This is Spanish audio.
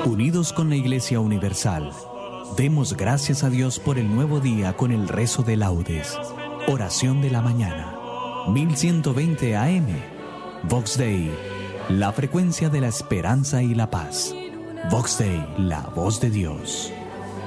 Unidos con la Iglesia Universal, demos gracias a Dios por el nuevo día con el rezo de laudes. Oración de la mañana. 1120 AM. Vox Dei, la frecuencia de la esperanza y la paz. Vox Dei, la voz de Dios.